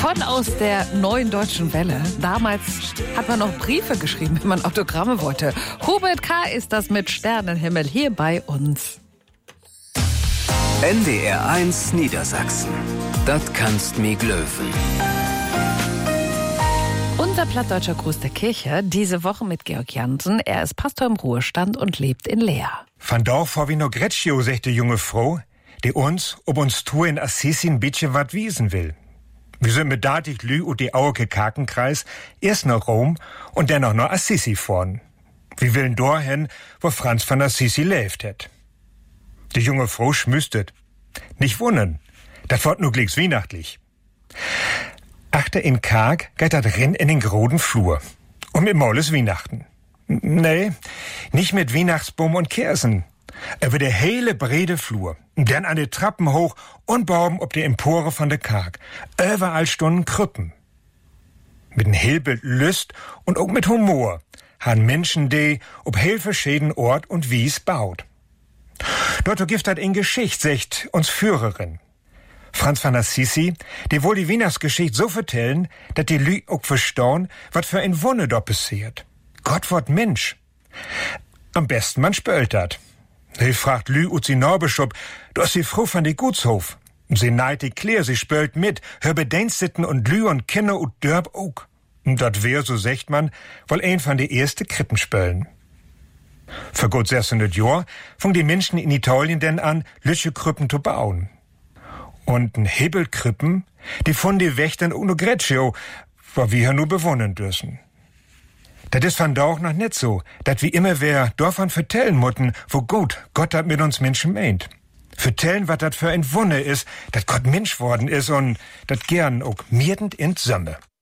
Von aus der Neuen Deutschen Welle. Damals hat man noch Briefe geschrieben, wenn man Autogramme wollte. Hubert K. ist das mit Sternenhimmel hier bei uns. NDR1 Niedersachsen. Das kannst mi glöwen. Unser plattdeutscher Gruß der Kirche, diese Woche mit Georg Jansen. Er ist Pastor im Ruhestand und lebt in Leer. Van Dorf vor wie no Greccio, sagt die junge Frau, die uns, ob uns Tour in Assisi ein bisschen wat wiesen will. Wir sind mit Datig Lü und die Auke Kakenkreis erst nach Rom und dann noch nach Assisi fahren. Wir willen dorthin, wo Franz von Assisi lebt hat. Die junge Frau schmüstet. Nicht wundern, das wird nur glicks weihnachtlich. Achter in Karg geht dat Renn in den groden Flur. Und mit Molles Weihnachten. Nee, nicht mit Weihnachtsbaum und Kersen. Über der hele brede Flur. Dann an die Trappen hoch und Baum ob die Empore von der Karg. Überall stunden Krüppen. Mit n Hilbild Lüst und auch mit Humor han Menschen die ob heel verschieden Ort und Wies baut. Dort gibt dat in Geschicht, sagt uns Führerin. Franz von Assisi, die wohl die Weihnachtsgeschichte so vertellen, dat die Lü auch verstauen, wat für ein Wunder dort passiert. Gott wird Mensch. Am besten man spölt dat. Sie fragt Lü und sie Norbischop, du hast die Frau von die Gutshof. Sie neid die Klär, sie spölt mit, hör Bediensteten und Lü und Kinder und Dörb auch. Und dat wär, so sagt man, wohl ein von die erste Krippen spölen. Für gut 600 Jahr fang die Menschen in Italien denn an, Lüsche Krippen zu bauen. Und n Hebelkrippen, die von die Wächtern ohne Greccio, wo wir ja nur bewohnen dürfen. Das ist von da auch noch nicht so, dat wie immer wer davon vertellen mutten, wo gut Gott dat mit uns Menschen meint. Vertellen, wat dat für ein Wunder ist, dat Gott Mensch worden ist und dat gern auch miedend in Sömme.